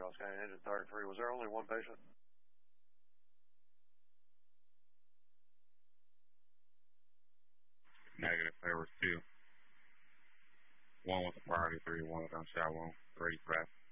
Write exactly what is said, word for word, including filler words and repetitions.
Charles County, engine thirty-three. Was there only one patient? Negative, there were two. One was a priority three, one was gunshot wound, three flat.